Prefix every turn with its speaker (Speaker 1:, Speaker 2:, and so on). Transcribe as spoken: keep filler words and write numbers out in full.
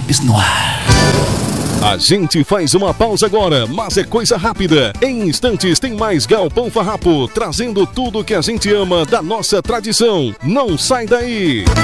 Speaker 1: Traps no ar.
Speaker 2: A gente faz uma pausa agora, mas é coisa rápida. Em instantes tem mais Galpão Farrapo, trazendo tudo que a gente ama da nossa tradição. Não sai daí!